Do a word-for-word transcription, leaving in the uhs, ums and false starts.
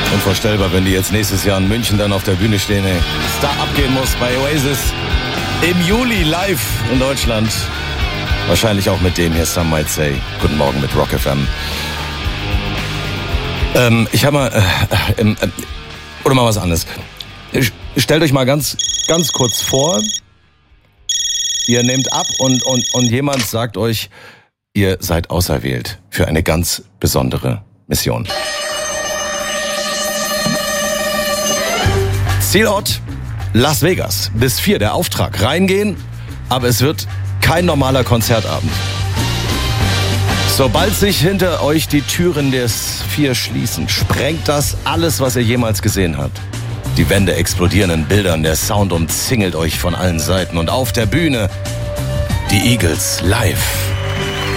Unvorstellbar, wenn die jetzt nächstes Jahr in München dann auf der Bühne stehen, ey. Was da abgehen muss bei Oasis. Im Juli live in Deutschland. Wahrscheinlich auch mit dem hier, Some Might Say. Guten Morgen mit Rock F M. Ähm, ich habe mal, äh, äh, äh, oder mal was anderes. Stellt euch mal ganz, ganz kurz vor, ihr nehmt ab und, und, und jemand sagt euch, ihr seid auserwählt für eine ganz besondere Mission. Zielort Las Vegas. Bis vier der Auftrag. Reingehen, aber es wird kein normaler Konzertabend. Sobald sich hinter euch die Türen des Vier schließen, sprengt das alles, was ihr jemals gesehen habt. Die Wände explodieren in Bildern, der Sound umzingelt euch von allen Seiten und auf der Bühne die Eagles live.